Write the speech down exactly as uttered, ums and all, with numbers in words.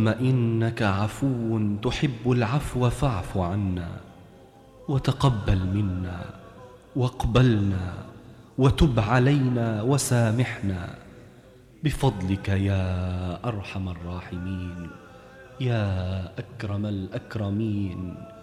إنك عفو تحب العفو فاعف عنا، وتقبل منا واقبلنا، وتب علينا وسامحنا بفضلك يا أرحم الراحمين، يا أكرم الأكرمين،